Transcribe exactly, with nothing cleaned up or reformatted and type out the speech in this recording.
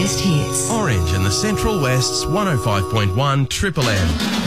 greatest hits. Orange and the Central West's one oh five point one Triple M.